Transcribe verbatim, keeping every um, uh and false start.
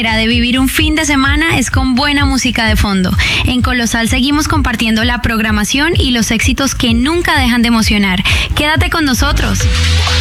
manera de vivir un fin de semana es con buena música de fondo. En Colosal seguimos compartiendo la programación y los éxitos que nunca dejan de emocionar. Quédate con nosotros.